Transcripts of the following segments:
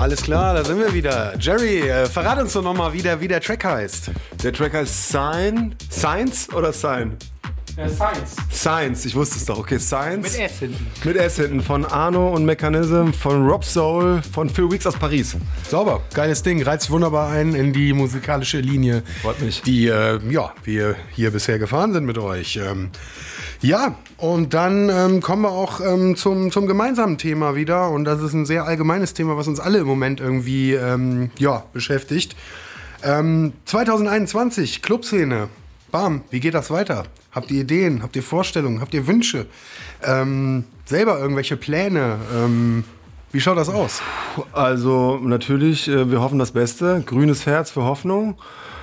Alles klar, da sind wir wieder. Jerry, verrat uns doch nochmal, wie der Track heißt. Der Track heißt Science oder Sign? Science, ich wusste es doch. Okay, Science. Mit S hinten. Mit S hinten. Von Arno und Mechanism, von Rob Soul, von Phil Weeks aus Paris. Sauber, geiles Ding. Reizt sich wunderbar ein in die musikalische Linie, Freut mich. die wir hier bisher gefahren sind mit euch. Ja, und dann kommen wir auch zum gemeinsamen Thema wieder. Und das ist ein sehr allgemeines Thema, was uns alle im Moment irgendwie beschäftigt. 2021, Clubszene. Bam, wie geht das weiter? Habt ihr Ideen? Habt ihr Vorstellungen? Habt ihr Wünsche? Selber irgendwelche Pläne? Wie schaut das aus? Also natürlich, wir hoffen das Beste. Grünes Herz für Hoffnung.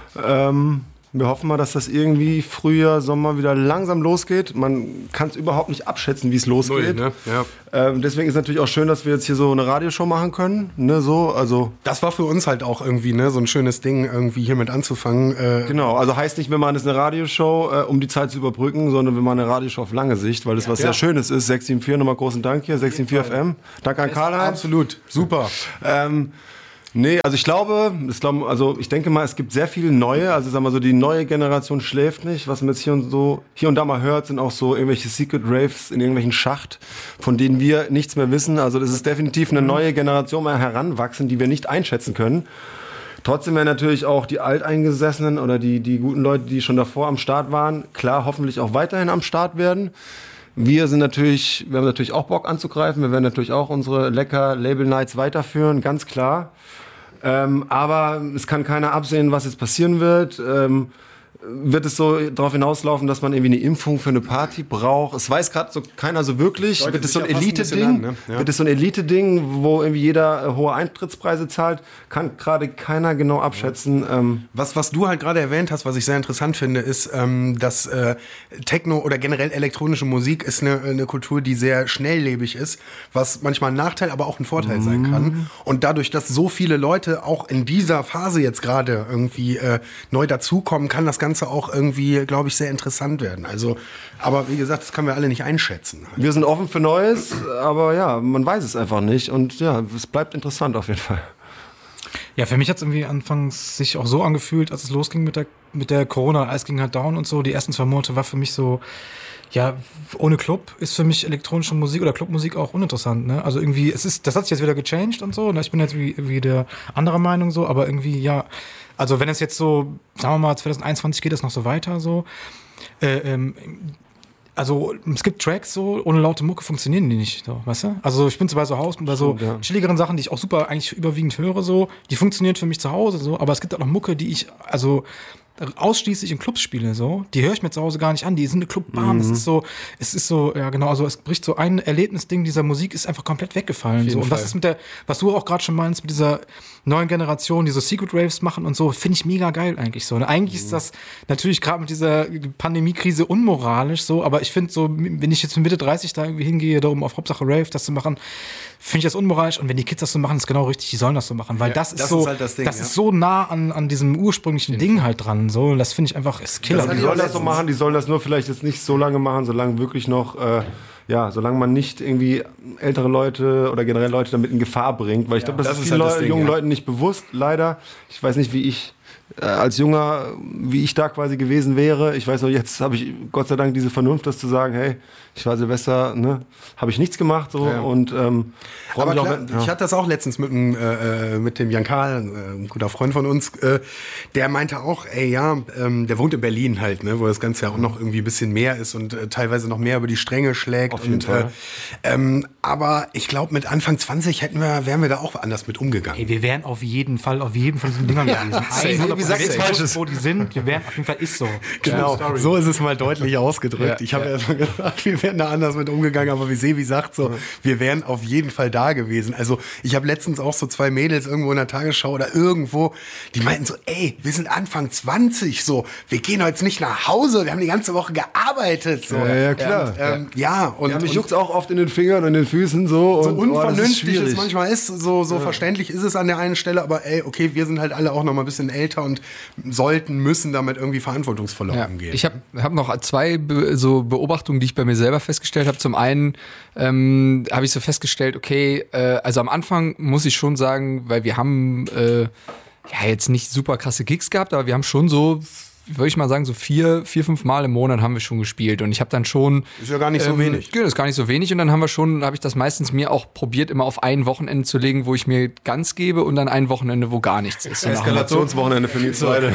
Wir hoffen mal, dass das irgendwie Frühjahr, Sommer wieder langsam losgeht. Man kann es überhaupt nicht abschätzen, wie es losgeht. Null, ne? Ja. Deswegen ist natürlich auch schön, dass wir jetzt hier so eine Radioshow machen können. Ne, so, also das war für uns halt auch irgendwie so ein schönes Ding, irgendwie hier mit anzufangen. Genau, also heißt nicht, wir machen jetzt eine Radioshow, um die Zeit zu überbrücken, sondern wir machen eine Radioshow auf lange Sicht, weil das was sehr Schönes ist. 674, nochmal großen Dank hier, 674 FM. Danke an Karl-Heinz. Absolut, super. Nee, also ich denke mal, es gibt sehr viele neue, also sagen wir so, die neue Generation schläft nicht. Was man jetzt hier und da mal hört, sind auch so irgendwelche Secret Raves in irgendwelchen Schacht, von denen wir nichts mehr wissen. Also das ist definitiv eine neue Generation mal heranwachsen, die wir nicht einschätzen können. Trotzdem werden natürlich auch die Alteingesessenen oder die guten Leute, die schon davor am Start waren, klar, hoffentlich auch weiterhin am Start werden. Wir haben natürlich auch Bock anzugreifen. Wir werden natürlich auch unsere lecker Label Nights weiterführen, ganz klar. Aber es kann keiner absehen, was jetzt passieren wird. Wird es so darauf hinauslaufen, dass man irgendwie eine Impfung für eine Party braucht? Es weiß gerade so keiner so wirklich. Wird es so ein Elite-Ding? Ne? Ja. Wird es so ein Elite-Ding, wo irgendwie jeder hohe Eintrittspreise zahlt? Kann gerade keiner genau abschätzen. Was du halt gerade erwähnt hast, was ich sehr interessant finde, ist, dass Techno oder generell elektronische Musik ist eine Kultur, die sehr schnelllebig ist, was manchmal ein Nachteil, aber auch ein Vorteil sein kann. Und dadurch, dass so viele Leute auch in dieser Phase jetzt gerade irgendwie neu dazukommen, kann das Ganze auch irgendwie, glaube ich, sehr interessant werden. Also, aber wie gesagt, das können wir alle nicht einschätzen. Wir sind offen für Neues, aber ja, man weiß es einfach nicht. Und ja, es bleibt interessant auf jeden Fall. Ja, für mich hat es irgendwie anfangs sich auch so angefühlt, als es losging mit der Corona, alles ging halt down und so. Die ersten 2 Monate war für mich so, ja, ohne Club ist für mich elektronische Musik oder Clubmusik auch uninteressant, ne? Also irgendwie, das hat sich jetzt wieder gechanged und so, ne? Ich bin jetzt wie der andere Meinung so, aber irgendwie, ja, also wenn es jetzt so, sagen wir mal, 2021 geht es noch so weiter, so, also es gibt Tracks so, ohne laute Mucke funktionieren die nicht, so, weißt du? Also ich bin so bei so bei so chilligeren Sachen, die ich auch super eigentlich überwiegend höre, so, die funktionieren für mich zu Hause, so, aber es gibt auch noch Mucke, die ich, also ausschließlich in Clubs spiele, so, die höre ich mir zu Hause gar nicht an, die sind eine Clubbahn, es ist so, ja genau, also es bricht so ein Erlebnisding dieser Musik ist einfach komplett weggefallen, so, und was ist was du auch gerade schon meinst, mit dieser neuen Generation, die so Secret Raves machen und so, finde ich mega geil eigentlich so, und eigentlich ist das natürlich gerade mit dieser Pandemiekrise unmoralisch so, aber ich finde so, wenn ich jetzt mit Mitte 30 da irgendwie hingehe, da um auf Hauptsache Rave das zu machen, finde ich das unmoralisch, und wenn die Kids das so machen, ist genau richtig, die sollen das so machen, weil das ist so, halt das Ding, ist so nah an diesem ursprünglichen Ding halt dran, so, das finde ich einfach, ist Killer. Die sollen das so machen, die sollen das nur vielleicht jetzt nicht so lange machen, solange wirklich noch, solange man nicht irgendwie ältere Leute oder generell Leute damit in Gefahr bringt, weil ich glaube, das ist vielen halt jungen Leuten nicht bewusst, leider. Ich weiß nicht, wie ich als Junger, wie ich da quasi gewesen wäre. Ich weiß noch, jetzt habe ich Gott sei Dank diese Vernunft, das zu sagen, hey, ich war Silvester, ne, habe ich nichts gemacht so und aber klar, ich hatte das auch letztens mit dem Jan Karl, ein guter Freund von uns, der meinte auch, der wohnt in Berlin halt, ne, wo das Ganze ja auch noch irgendwie ein bisschen mehr ist und teilweise noch mehr über die Stränge schlägt. Auf jeden Fall. Aber ich glaube, mit Anfang 20 wären wir da auch anders mit umgegangen. Hey, wir wären auf jeden Fall von diesen Dingern gewesen. Wie sagst du, wo die sind, wir wären auf jeden Fall ist so. Genau, so ist es mal deutlich ausgedrückt. Ich habe erst mal gesagt, wir wären da anders mit umgegangen, aber wie Sebi sagt so, wir wären auf jeden Fall da gewesen. Also ich habe letztens auch so 2 Mädels irgendwo in der Tagesschau oder irgendwo, die meinten so, ey, wir sind Anfang 20, so, wir gehen heute nicht nach Hause, wir haben die ganze Woche gearbeitet. So. Ja, klar. Und mich juckt's auch oft in den Fingern und in den Füßen so. So und, unvernünftig es manchmal ist, so verständlich ist es an der einen Stelle, aber ey, okay, wir sind halt alle auch noch mal ein bisschen älter älter und müssen damit irgendwie verantwortungsvoller umgehen. Ich hab noch zwei so Beobachtungen, die ich bei mir selber festgestellt habe. Zum einen habe ich so festgestellt, okay, also am Anfang muss ich schon sagen, weil wir haben jetzt nicht super krasse Gigs gehabt, aber wir haben schon so, würde ich mal sagen, so 4-5 Mal im Monat haben wir schon gespielt. Und ich habe dann schon... Ist ja gar nicht so wenig. Genau, ist gar nicht so wenig. Und dann habe ich das meistens mir auch probiert, immer auf ein Wochenende zu legen, wo ich mir ganz gebe und dann ein Wochenende, wo gar nichts ist. Eskalationswochenende für Nils Weidel.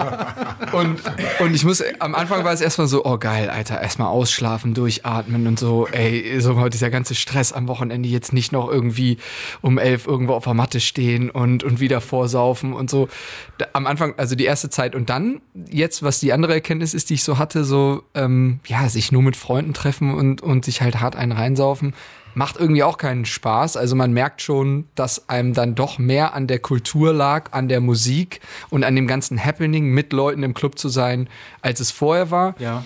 Und ich muss, am Anfang war es erstmal so, oh geil, Alter, erstmal ausschlafen, durchatmen und so, ey, so dieser ganze Stress am Wochenende, jetzt nicht noch irgendwie um 11 irgendwo auf der Matte stehen und wieder vorsaufen und so. Am Anfang, also die erste Zeit und dann, jetzt, was die andere Erkenntnis ist, die ich so hatte, so, sich nur mit Freunden treffen und sich halt hart einen reinsaufen, macht irgendwie auch keinen Spaß. Also man merkt schon, dass einem dann doch mehr an der Kultur lag, an der Musik und an dem ganzen Happening mit Leuten im Club zu sein, als es vorher war. Ja.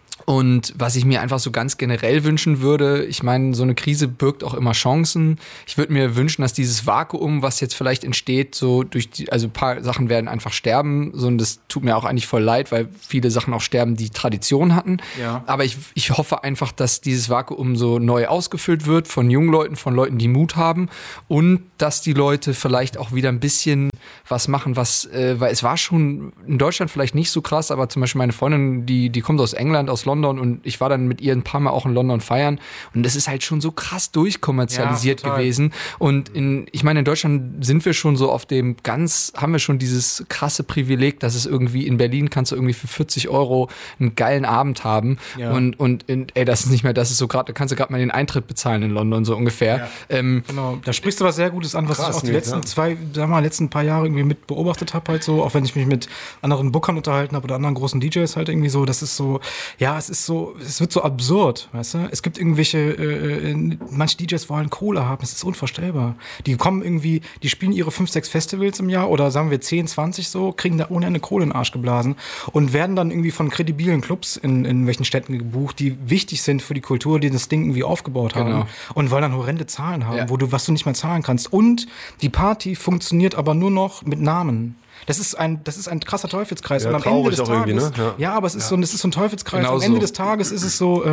Und was ich mir einfach so ganz generell wünschen würde, ich meine, so eine Krise birgt auch immer Chancen. Ich würde mir wünschen, dass dieses Vakuum, was jetzt vielleicht entsteht, so also ein paar Sachen werden einfach sterben. So, und das tut mir auch eigentlich voll leid, weil viele Sachen auch sterben, die Tradition hatten. Ja. Aber ich hoffe einfach, dass dieses Vakuum so neu ausgefüllt wird von jungen Leuten, von Leuten, die Mut haben und dass die Leute vielleicht auch wieder ein bisschen was machen, weil es war schon in Deutschland vielleicht nicht so krass, aber zum Beispiel meine Freundin, die kommt aus England, aus London, und ich war dann mit ihr ein paar Mal auch in London feiern und das ist halt schon so krass durchkommerzialisiert gewesen und ich meine, in Deutschland sind wir schon so haben wir schon dieses krasse Privileg, dass es irgendwie in Berlin kannst du irgendwie für 40 € einen geilen Abend haben und das ist nicht mehr, das ist so gerade, kannst du gerade mal den Eintritt bezahlen in London, so ungefähr. Ja. Genau, da sprichst du was sehr Gutes an, was ich auch die letzten paar Jahre irgendwie mit beobachtet habe, halt so, auch wenn ich mich mit anderen Bookern unterhalten habe oder anderen großen DJs halt irgendwie so, das ist so, ja, es wird so absurd, weißt du? Es gibt irgendwelche, manche DJs wollen Kohle haben, das ist unvorstellbar. Die kommen irgendwie, die spielen ihre 5-6 Festivals im Jahr oder sagen wir 10, 20 so, kriegen da ohne Ende Kohle in den Arsch geblasen und werden dann irgendwie von kredibilen Clubs in welchen Städten gebucht, die wichtig sind für die Kultur, die das Ding irgendwie aufgebaut haben und wollen dann horrende Zahlen haben, was du nicht mehr zahlen kannst. Und die Party funktioniert aber nur noch mit Namen. Das ist ein krasser Teufelskreis. Ja, und am Ende des Tages, ne? Ja, aber es ist so ein Teufelskreis. Genau am Ende so. des Tages ist es so,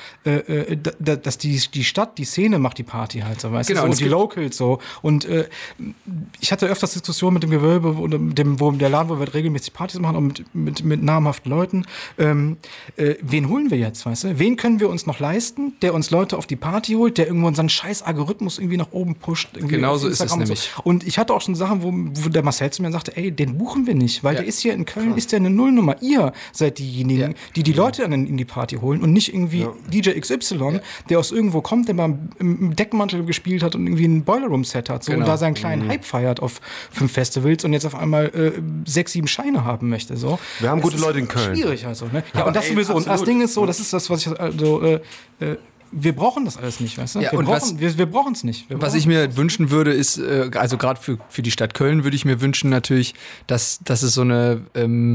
dass die Stadt, die Szene macht die Party halt so, weißt du? So, und die Locals so. Und ich hatte öfters Diskussionen mit dem Gewölbe oder der Laden, wo wir regelmäßig Partys machen, und mit namhaften Leuten. Wen holen wir jetzt, weißt du? Wen können wir uns noch leisten, der uns Leute auf die Party holt, der irgendwo unseren scheiß Algorithmus irgendwie nach oben pusht? Genau so ist es nämlich. Und ich hatte auch schon Sachen, wo der Marcel zu mir sagte, ey, den buchen wir nicht, weil der ist hier in Köln, ist der eine Nullnummer. Ihr seid diejenigen, die Leute in die Party holen und nicht irgendwie DJ XY, der aus irgendwo kommt, der mal im Deckmantel gespielt hat und irgendwie ein Boiler Room Set hat so, und da seinen kleinen Hype feiert auf 5 Festivals und jetzt auf einmal 6, 7 Scheine haben möchte. So. Wir haben gute Leute in Köln. Schwierig also. Ne? Ja, und das sowieso. Und das Ding ist so, das ist das, was ich wir brauchen das alles nicht, weißt du? Ja, wir brauchen es nicht. Was ich mir wünschen würde, ist, also gerade für die Stadt Köln würde ich mir wünschen natürlich, dass es so eine,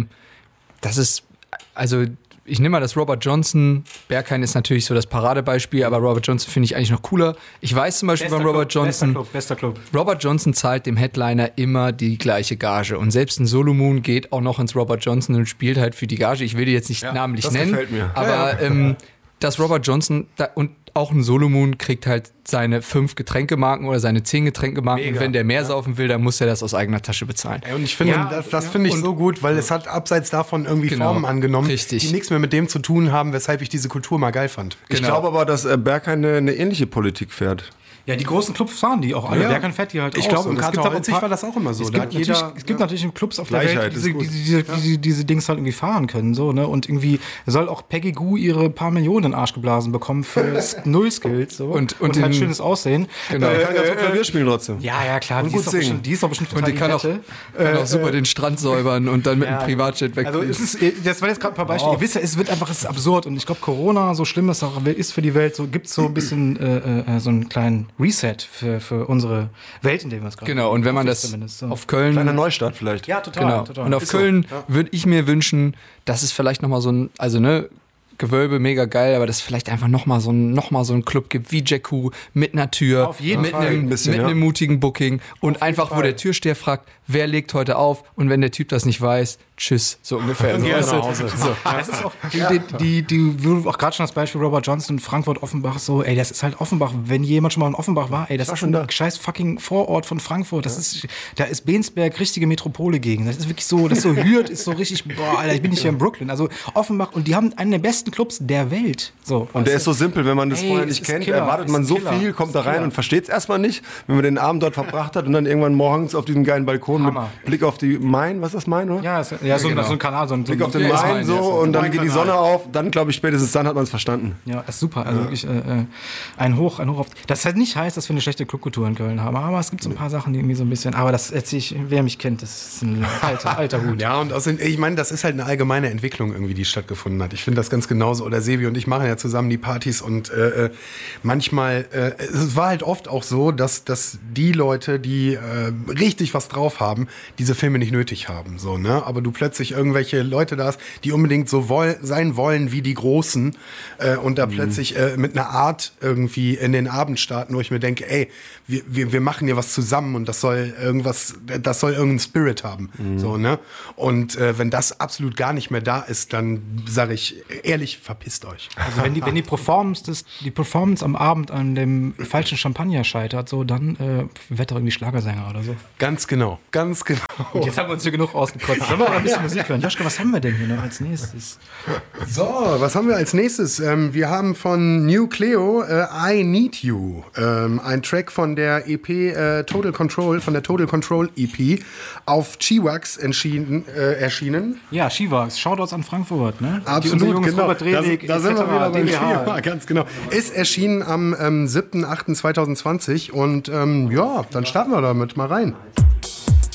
also ich nehme mal das Robert Johnson, Berghain ist natürlich so das Paradebeispiel, aber Robert Johnson finde ich eigentlich noch cooler. Ich weiß zum Beispiel beim Robert Johnson, bester Club. Robert Johnson zahlt dem Headliner immer die gleiche Gage und selbst ein Solomon geht auch noch ins Robert Johnson und spielt halt für die Gage. Ich will die jetzt nicht namentlich nennen, gefällt mir. Aber dass Robert Johnson und auch ein Solomon kriegt halt seine 5 Getränkemarken oder seine 10 Getränkemarken. Mega. Und wenn der mehr saufen will, dann muss er das aus eigener Tasche bezahlen. Und ich finde, das finde ich so gut, weil es hat abseits davon irgendwie Formen angenommen, die nichts mehr mit dem zu tun haben, weshalb ich diese Kultur mal geil fand. Ich glaube aber, dass Berghain eine ähnliche Politik fährt. Ja, die großen Clubs fahren die auch alle. Ja. Berghain fährt die halt ich glaube, im Kater war das auch immer so. Es gibt natürlich Clubs auf der Welt, die diese Dings halt irgendwie fahren können. So, ne? Und irgendwie soll auch Peggy Gou ihre paar Millionen in den Arsch geblasen bekommen für Null Skills. So. Und halt schönes Aussehen. Genau. Die kann ganz gut Klavier spielen trotzdem. Ja, klar. Und gut singen. Die ist doch bestimmt total. Und die kann auch super den Strand säubern und dann mit einem Privatjet wegfliegen. Also das war jetzt gerade ein paar Beispiele. Ihr wisst ja, es ist absurd. Und ich glaube, Corona, so schlimm es auch ist für die Welt, so gibt es so ein bisschen so einen kleinen Reset für unsere Welt, in der wir uns gerade Genau, und wenn man das auf Köln... Kleine Neustadt vielleicht. Ja, total. Und auf Köln würde ich mir wünschen, dass es vielleicht nochmal so ein, also ne, Gewölbe, mega geil, aber dass es vielleicht einfach nochmal so ein Club gibt wie Jakku mit einer Tür, Auf jeden mit Fall. einem mutigen Booking und einfach, wo der Türsteher fragt, wer legt heute auf, und wenn der Typ das nicht weiß, tschüss, so ungefähr. Ja, So, das ist auch, du auch gerade schon das Beispiel Robert Johnson, Frankfurt, Offenbach, so, ey, das ist halt Offenbach. Wenn jemand schon mal in Offenbach war, ey, das ist ein scheiß fucking Vorort von Frankfurt. Da ist Bensberg richtige Metropole gegen. Das ist wirklich so, das ist so Hürth, ist so richtig, boah, Alter, ich bin nicht hier in Brooklyn. Also Offenbach, und die haben einen der besten Clubs der Welt. So, und der ist so simpel, wenn man das vorher nicht kennt, Killer, erwartet man so viel, kommt da rein und versteht es erstmal nicht, wenn man den Abend dort verbracht hat und dann irgendwann morgens auf diesem geilen Balkon mit Blick auf die Main, was ist das, Main, oder? Ja, so ein Kanal, so ein Blick auf den Main so und dann geht die Sonne auf, dann glaube ich spätestens dann hat man es verstanden. Ja, das ist super. Also wirklich ein Hoch auf. Das halt nicht heißt, dass wir eine schlechte Clubkultur in Köln haben, aber es gibt so ein paar Sachen, die irgendwie so ein bisschen, aber das erzähle ich, wer mich kennt, das ist ein alter Hut. Ja, und außerdem, ich meine, das ist halt eine allgemeine Entwicklung irgendwie, die stattgefunden hat. Ich finde das ganz genauso. Oder Sevi und ich machen ja zusammen die Partys und manchmal, es war halt oft auch so, dass die Leute, die richtig was drauf haben, diese Filme nicht nötig haben. So, ne? Aber du plötzlich irgendwelche Leute da hast, die unbedingt so sein wollen wie die Großen und da plötzlich mit einer Art irgendwie in den Abend starten, wo ich mir denke, ey, wir machen hier was zusammen und das soll irgendeinen Spirit haben. So, ne? Und wenn das absolut gar nicht mehr da ist, dann sage ich ehrlich, verpisst euch. Also wenn die Performance am Abend an dem falschen Champagner scheitert, so, dann wird doch irgendwie Schlagersänger oder so. Ganz genau. Und jetzt haben wir uns hier genug ausgekotzt. Sollen wir mal ein bisschen Musik hören? Joschka, was haben wir denn hier noch als nächstes? So, was haben wir als nächstes? Wir haben von New Cleo I Need You. Ein Track von der EP Total Control, von der Total Control EP auf Chiwax erschienen. Ja, Chiwax, Shoutouts an Frankfurt, ne? Absolut, genau. Robert Drewig, da sind wir wieder beim DBH. Thema, ganz genau. Ist erschienen am 7.8.2020 und ja, dann starten wir damit mal rein.